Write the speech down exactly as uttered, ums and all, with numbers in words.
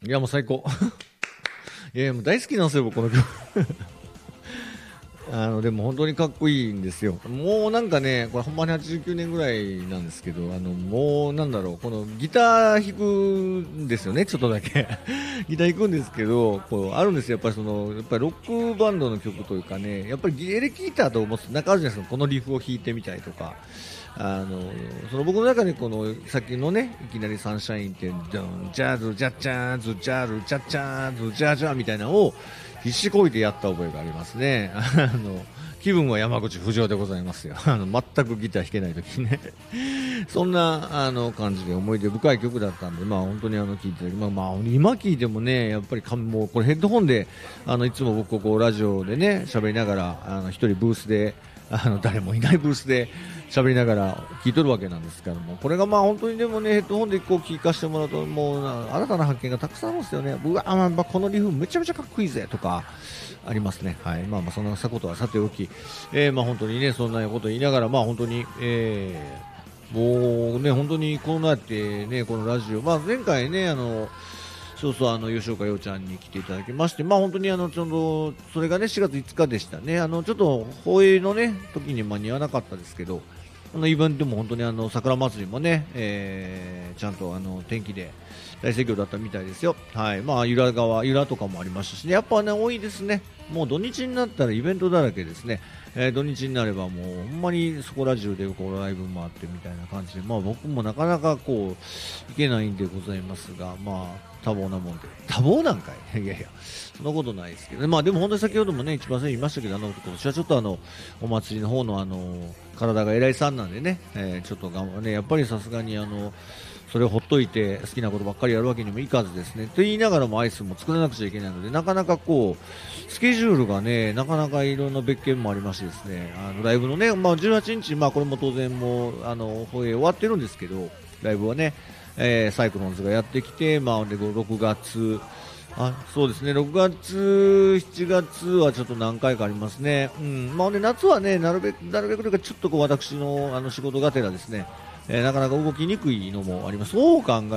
いやもう最高いやもう大好きなんですよ僕この曲あのでも本当にかっこいいんですよ。もうなんかねこれほんまにはちじゅうきゅうねんぐらいなんですけど、あのもうなんだろう、このギター弾くんですよね、ちょっとだけギター弾くんですけど、こうあるんですよ、やっぱりそのやっぱりロックバンドの曲というかね、やっぱりエレキギターと思ってなんかあるじゃないですか、このリフを弾いてみたりとか、あのその僕の中にこの先のねいきなりサンシャインってジャズジャッチャーズジャルジャッチャーズジャジャみたいなのを必死こいてやった覚えがありますね。あの気分は山口不二夫でございますよ。あの全くギター弾けない時にねそんなあの感じで思い出深い曲だったんで、まあ本当にあの聞いて、まあ、まあ今聞いてもねやっぱりかもうこれヘッドホンであのいつも僕こうラジオでね喋りながらあの一人ブースであの誰もいないブースで喋りながら聞いとるわけなんですけども、これがまあ本当にでもねヘッドホンでこう聞かせてもらうともう新たな発見がたくさんあるんですよね。うわまあこのリフめちゃめちゃかっこいいぜとかありますね。はい、まあまあそんなことはさておき、えー、まあ本当にねそんなこと言いながらまあ本当に、えー、もうね本当にこうなってねこのラジオ、まあ前回ねあのそうそうあの吉岡洋ちゃんに来ていただきまして、まあ本当にあのちょうどそれがねしがついつかでしたね。あのちょっと放映のね時に間に合わなかったですけど、あのイベントも本当にあの桜祭りもね、えー、ちゃんとあの天気で大盛況だったみたいですよ。はい、まあ由良川由良とかもありましたしね、やっぱね多いですね。もう土日になったらイベントだらけですね。えー、土日になればもうほんまにそこら中でこうライブもあってみたいな感じで、まあ僕もなかなかこう行けないんでございますが、まあ多忙なもんで多忙なんかいいやいやそんなことないですけどね。まあでも本当に先ほどもね一番最初に言いましたけど、あの今年はちょっとあのお祭りの方のあの体が偉いさんなんでね、えー、ちょっとがねやっぱりさすがにあのそれをほっといて好きなことばっかりやるわけにもいかずですねと言いながらもアイスも作らなくちゃいけないので、なかなかこうスケジュールがねなかなかいろんな別件もありましてですね、あのライブのね、まあ、じゅうはちにち、まあ、これも当然もうあの放映終わってるんですけど、ライブはね、えー、サイクロンズがやってきて、まあ、でろくがつあそうですねろくがつ、しちがつはちょっと何回かありますね。うんまあ、で夏はねなるべくなるべくというかちょっとこう私のあの仕事がてらですね、えー、なかなか動きにくいのもあります。そう考